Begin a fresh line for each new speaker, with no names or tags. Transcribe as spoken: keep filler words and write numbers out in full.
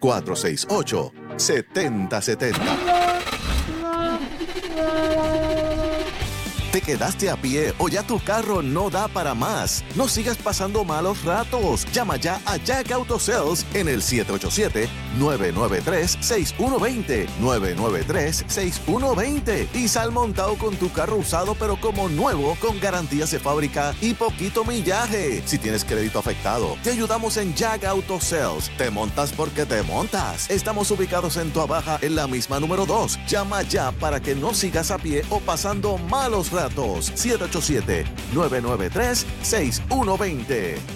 cuatro seis ocho, siete cero siete cero. ¿Te quedaste a pie o ya tu carro no da para más? No sigas pasando malos ratos. Llama ya a Jack Auto Sales en el siete ocho siete, nueve nueve tres, seis uno dos cero, nueve nueve tres, seis uno dos cero y sal montado con tu carro usado pero como nuevo con garantías de fábrica y poquito millaje. Si tienes crédito afectado, te ayudamos en Jack Auto Sales. Te montas porque te montas. Estamos ubicados en Toa Baja en la misma número dos. Llama ya para que no sigas a pie o pasando malos ratos. siete ocho siete, nueve nueve tres, seis uno dos cero.